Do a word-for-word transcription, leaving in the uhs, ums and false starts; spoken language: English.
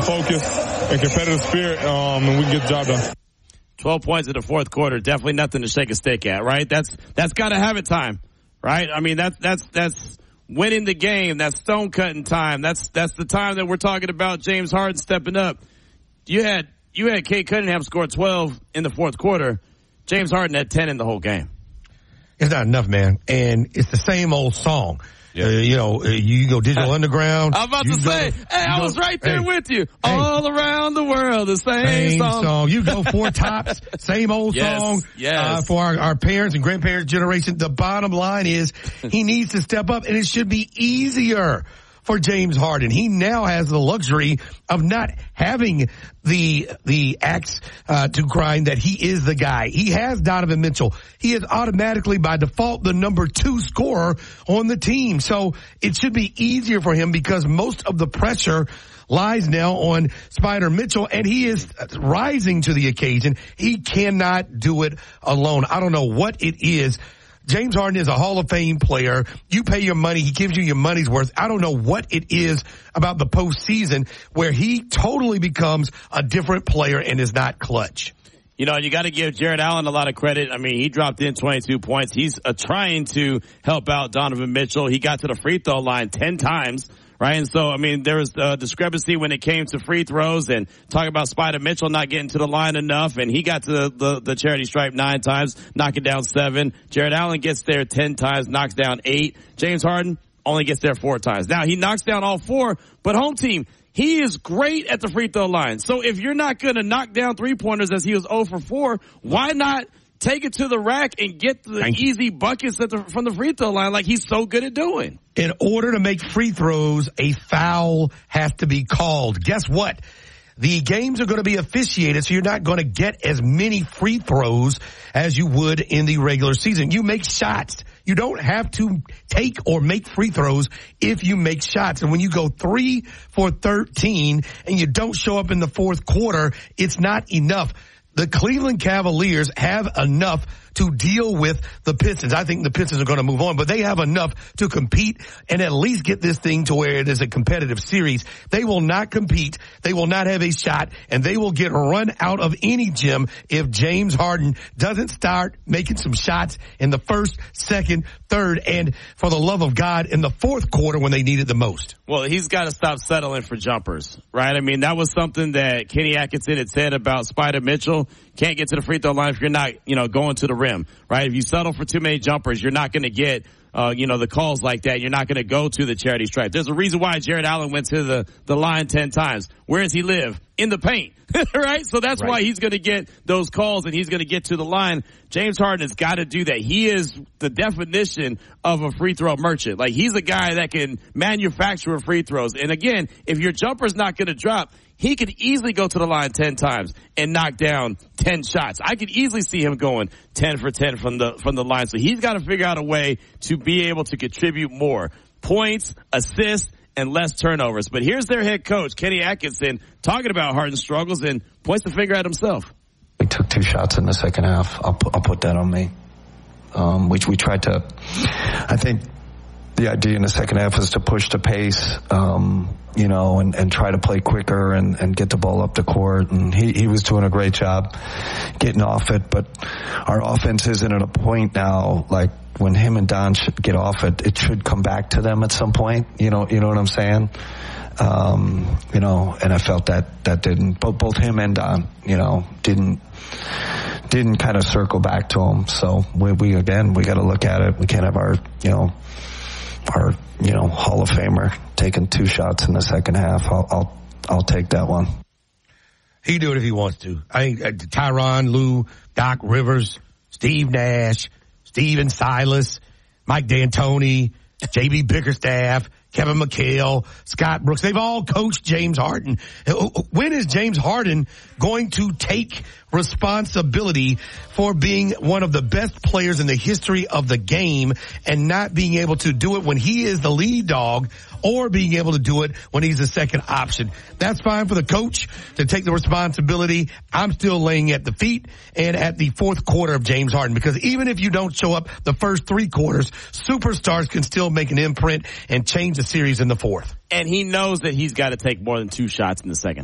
focus and competitive spirit, um, and we can get the job done. twelve points in the fourth quarter, definitely nothing to shake a stick at, right? That's, that's gotta have it time, right? I mean, that's, that's, that's winning the game. That's stone cutting time. That's, that's the time that we're talking about James Harden stepping up. You had, you had Cade Cunningham score twelve in the fourth quarter. James Harden had ten in the whole game. It's not enough, man. And it's the same old song. Yeah. Uh, you know, uh, you go Digital Underground. I'm about to say, go, hey, I was right there hey, with you. Hey, all around the world, the same, same song. song. You go Four Tops, same old yes, song. Yes. Uh, for our, our parents and grandparents' generation. The bottom line is he needs to step up, and it should be easier for James Harden. He now has the luxury of not having the the axe uh, to grind that he is the guy. He has Donovan Mitchell. He is automatically by default the number two scorer on the team. So it should be easier for him because most of the pressure lies now on Spider Mitchell, and he is rising to the occasion. He cannot do it alone. I don't know what it is. James Harden is a Hall of Fame player. You pay your money. He gives you your money's worth. I don't know what it is about the postseason where he totally becomes a different player and is not clutch. You know, you got to give Jarrett Allen a lot of credit. I mean, he dropped in twenty-two points. He's uh, trying to help out Donovan Mitchell. He got to the free throw line ten times. Right, and so, I mean, there was a discrepancy when it came to free throws and talking about Spider Mitchell not getting to the line enough, and he got to the, the, the charity stripe nine times, knocking down seven. Jarrett Allen gets there ten times, knocks down eight. James Harden only gets there four times. Now, he knocks down all four, but home team, he is great at the free throw line. So if you're not going to knock down three-pointers as he was zero for four, why not take it to the rack and get the Thank easy buckets at the, from the free throw line like he's so good at doing? In order to make free throws, a foul has to be called. Guess what? The games are going to be officiated, so you're not going to get as many free throws as you would in the regular season. You make shots. You don't have to take or make free throws if you make shots. And when you go three for thirteen and you don't show up in the fourth quarter, it's not enough. The Cleveland Cavaliers have enough to deal with the Pistons. I think the Pistons are going to move on, but they have enough to compete and at least get this thing to where it is a competitive series. They will not compete. They will not have a shot, and they will get run out of any gym if James Harden doesn't start making some shots in the first, second, third, and for the love of God, in the fourth quarter when they need it the most. Well, he's got to stop settling for jumpers, right? I mean, that was something that Kenny Atkinson had said about Spider Mitchell. Can't get to the free throw line if you're not, you know, going to the rim, right? If you settle for too many jumpers, you're not going to get, uh, you know, the calls like that. You're not going to go to the charity stripe. There's a reason why Jarrett Allen went to the, the line ten times. Where does he live? In the paint, right? So that's right. Why he's going to get those calls and he's going to get to the line. James Harden has got to do that. He is the definition of a free throw merchant. Like, he's a guy that can manufacture free throws. And again, if your jumper's not going to drop, he could easily go to the line ten times and knock down ten shots. I could easily see him going ten for ten from the from the line. So he's got to figure out a way to be able to contribute more points, assists, and less turnovers. But here's their head coach, Kenny Atkinson, talking about Harden's struggles and points the finger at himself. We took two shots in the second half. I'll put, I'll put that on me. Um, which we tried to, I think the idea in the second half was to push the pace, um, you know, and, and try to play quicker and, and get the ball up the court. And he, he was doing a great job getting off it. But our offense isn't at a point now, like, when him and Don should get off it, it should come back to them at some point. You know, you know what I'm saying? Um, you know, and I felt that that didn't, both, both him and Don, you know, didn't, didn't kind of circle back to him. So we, we again, we got to look at it. We can't have our, you know, our, you know, Hall of Famer taking two shots in the second half. I'll, I'll, I'll take that one. He do it if he wants to. I think uh, Tyronn Lue, Doc Rivers, Steve Nash, Steven Silas, Mike D'Antoni, J B Bickerstaff, Kevin McHale, Scott Brooks. They've all coached James Harden. When is James Harden going to take responsibility for being one of the best players in the history of the game and not being able to do it when he is the lead dog or being able to do it when he's the second option? That's fine for the coach to take the responsibility. I'm still laying at the feet and at the fourth quarter of James Harden, because even if you don't show up the first three quarters, superstars can still make an imprint and change the series in the fourth. And he knows that he's got to take more than two shots in the second.